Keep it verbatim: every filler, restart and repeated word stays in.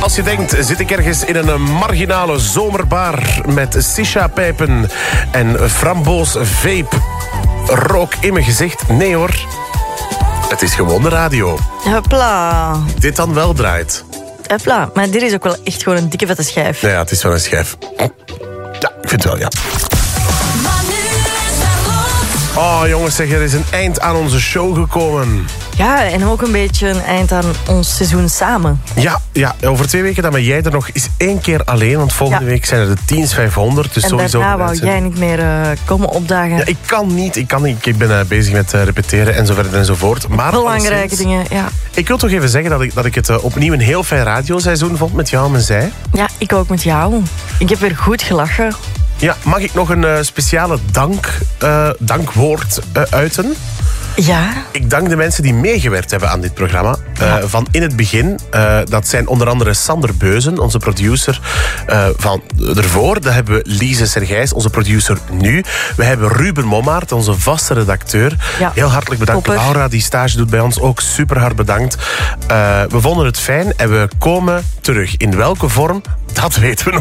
Als je denkt, zit ik ergens in een marginale zomerbar met shisha-pijpen en framboos vape rook in mijn gezicht? Nee hoor, het is gewoon de radio. Hopla. Dit dan wel draait. Hopla. Maar dit is ook wel echt gewoon een dikke vette schijf. Nou ja, het is wel een schijf. Ja, ik vind het wel, ja. Oh jongens, zeg, er is een eind aan onze show gekomen. Ja, en ook een beetje een eind aan ons seizoen samen. Ja, ja, over twee weken dan ben jij er nog eens één keer alleen. Want volgende ja. week zijn er de Teens vijfhonderd. Dus en sowieso daarna wou jij niet meer uh, komen opdagen. Ja, ik kan niet, ik kan niet. Ik ben uh, bezig met uh, repeteren en zo verder en zo voort. Maar belangrijke dingen, ja. Ik wil toch even zeggen dat ik, dat ik het uh, opnieuw een heel fijn radioseizoen vond met jou en zij. Ja, ik ook met jou. Ik heb weer goed gelachen. Ja, mag ik nog een uh, speciale dank, uh, dankwoord uh, uiten? Ja. Ik dank de mensen die meegewerkt hebben aan dit programma. Uh, ja. Van in het begin. Uh, dat zijn onder andere Sander Beuzen, onze producer uh, van ervoor. Dan hebben we Lise Sergijs, onze producer nu. We hebben Ruben Mommaert, onze vaste redacteur. Ja. Heel hartelijk bedankt. Topper. Laura, die stage doet bij ons, ook super hard bedankt. Uh, we vonden het fijn en we komen terug. In welke vorm? Dat weten we nog.